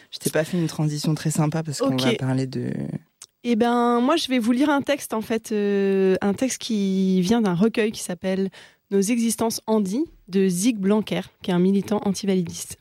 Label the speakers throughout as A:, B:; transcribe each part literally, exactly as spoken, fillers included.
A: Je t'ai pas fait une transition très sympa parce qu'on
B: okay.
A: va parler de...
B: Eh ben, moi, je vais vous lire un texte, en fait, euh, un texte qui vient d'un recueil qui s'appelle « Nos existences Andy » de Zig Blanquer, qui est un militant antivalidiste.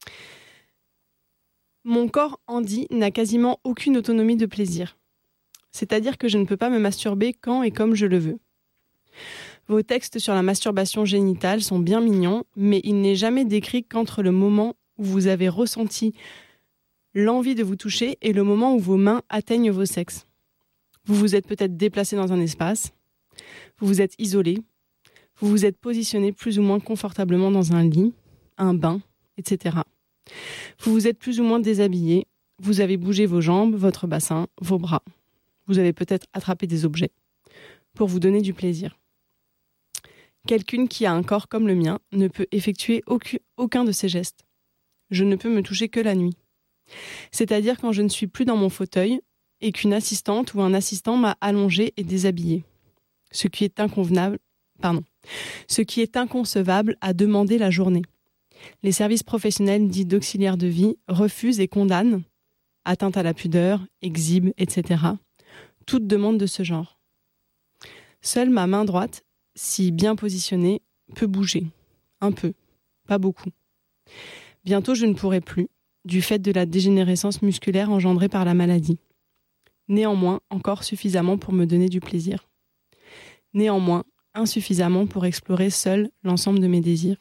B: Mon corps Andy n'a quasiment aucune autonomie de plaisir. C'est-à-dire que je ne peux pas me masturber quand et comme je le veux. Vos textes sur la masturbation génitale sont bien mignons, mais il n'est jamais décrit qu'entre le moment où vous avez ressenti l'envie de vous toucher et le moment où vos mains atteignent vos sexes. Vous vous êtes peut-être déplacé dans un espace, vous vous êtes isolé, vous vous êtes positionné plus ou moins confortablement dans un lit, un bain, et cetera. Vous vous êtes plus ou moins déshabillé, vous avez bougé vos jambes, votre bassin, vos bras. Vous avez peut-être attrapé des objets pour vous donner du plaisir. Quelqu'une qui a un corps comme le mien ne peut effectuer aucun de ces gestes. Je ne peux me toucher que la nuit. C'est-à-dire quand je ne suis plus dans mon fauteuil et qu'une assistante ou un assistant m'a allongé et déshabillé. Ce qui est inconvenable, pardon, ce qui est inconcevable à demander la journée. Les services professionnels dits d'auxiliaires de vie refusent et condamnent, atteinte à la pudeur, exhibe, et cetera, toute demande de ce genre. Seule ma main droite, si bien positionnée, peut bouger. Un peu, pas beaucoup. Bientôt, je ne pourrai plus, du fait de la dégénérescence musculaire engendrée par la maladie. Néanmoins, encore suffisamment pour me donner du plaisir. Néanmoins, insuffisamment pour explorer seul l'ensemble de mes désirs.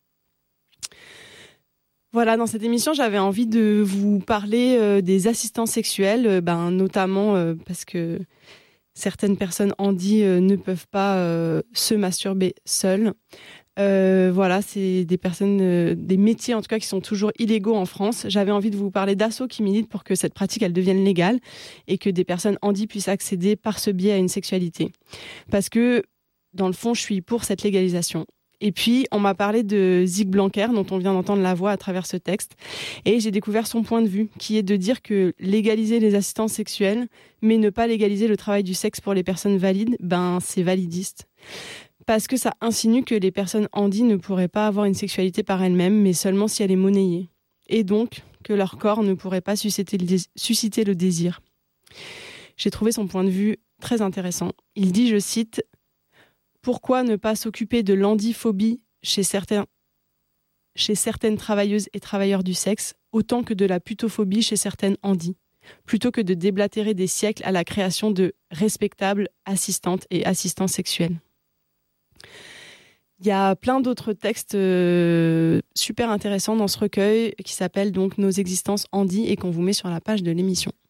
B: Voilà, dans cette émission, j'avais envie de vous parler euh, des assistants sexuels, euh, ben, notamment euh, parce que certaines personnes handy euh, ne peuvent pas euh, se masturber seules. Euh, voilà, c'est des personnes, euh, des métiers en tout cas qui sont toujours illégaux en France. J'avais envie de vous parler d'assauts qui militent pour que cette pratique elle devienne légale et que des personnes handy puissent accéder par ce biais à une sexualité. Parce que dans le fond, je suis pour cette légalisation. Et puis, on m'a parlé de Zig Blanquer, dont on vient d'entendre la voix à travers ce texte. Et j'ai découvert son point de vue, qui est de dire que légaliser les assistants sexuels, mais ne pas légaliser le travail du sexe pour les personnes valides, ben, c'est validiste. Parce que ça insinue que les personnes handy ne pourraient pas avoir une sexualité par elles-mêmes, mais seulement si elle est monnayée. Et donc, que leur corps ne pourrait pas susciter le, dés- susciter le désir. J'ai trouvé son point de vue très intéressant. Il dit, je cite... Pourquoi ne pas s'occuper de l'handiphobie chez, certains, chez certaines travailleuses et travailleurs du sexe, autant que de la putophobie chez certaines handy, plutôt que de déblatérer des siècles à la création de respectables assistantes et assistants sexuels. Il y a plein d'autres textes euh, super intéressants dans ce recueil qui s'appelle donc Nos existences handy et qu'on vous met sur la page de l'émission.